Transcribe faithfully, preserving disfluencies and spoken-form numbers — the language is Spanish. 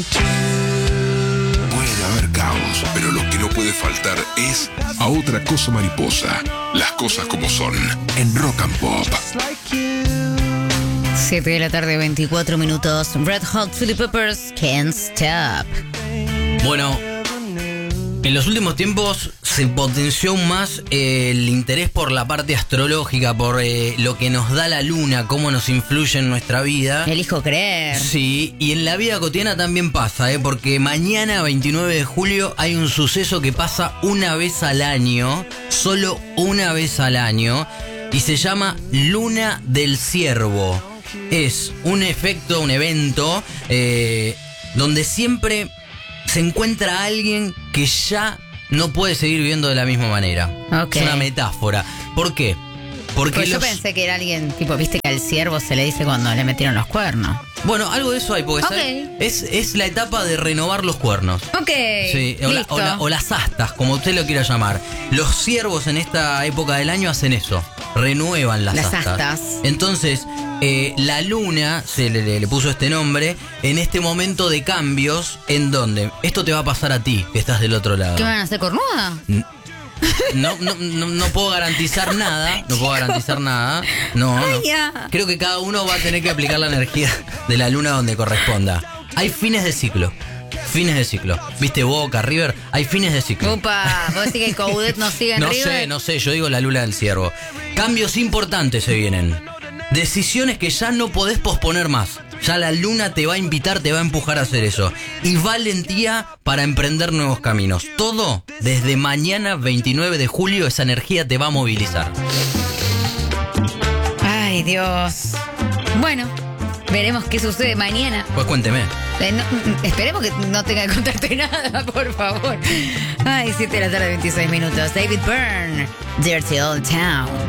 Puede haber caos, pero lo que no puede faltar es A Otra Cosa Mariposa. Las cosas como son, en Rock and Pop. siete de la tarde, veinticuatro minutos. Red Hot Chili Peppers, Can't Stop. Bueno, en los últimos tiempos se potenció aún más eh, el interés por la parte astrológica, por eh, lo que nos da la luna, cómo nos influye en nuestra vida. Elijo creer. Sí, y en la vida cotidiana también pasa, ¿eh? Porque mañana, veintinueve de julio, hay un suceso que pasa una vez al año, solo una vez al año, y se llama Luna del Ciervo. Es un efecto, un evento, eh, donde siempre se encuentra alguien que ya no puede seguir viviendo de la misma manera. Okay. Es una metáfora. ¿Por qué? Porque Pues yo los... pensé que era alguien, tipo, viste que al ciervo se le dice cuando le metieron los cuernos. Bueno, algo de eso hay, porque Okay. ¿sabe? es, es la etapa de renovar los cuernos. Ok, Sí, o, la- listo. o la- o las astas, como usted lo quiera llamar. Los ciervos en esta época del año hacen eso, renuevan las, Las astas. astas. Entonces, eh, la luna, se le, le- le puso este nombre, en este momento de cambios, en donde esto te va a pasar a ti, que estás del otro lado. ¿Qué van a hacer, cornuda? No, no, no, no puedo garantizar nada, no puedo garantizar nada. No, no. Ay, ya. Creo que cada uno va a tener que aplicar la energía de la luna donde corresponda. Hay fines de ciclo. Fines de ciclo. ¿Viste Boca, River? Hay fines de ciclo. Upa, vos decís que el Coudet no sigue en No River. sé, no sé, yo digo la luna del ciervo. Cambios importantes se vienen. Decisiones que ya no podés posponer más. Ya la luna te va a invitar, te va a empujar a hacer eso. Y valentía para emprender nuevos caminos. Todo desde mañana veintinueve de julio, esa energía te va a movilizar. Ay, Dios. Bueno, veremos qué sucede mañana. Pues cuénteme. Eh, no, mm, esperemos que no tenga que contarte nada, por favor. Ay, siete de la tarde, veintiséis minutos. David Byrne, Dirty Old Town.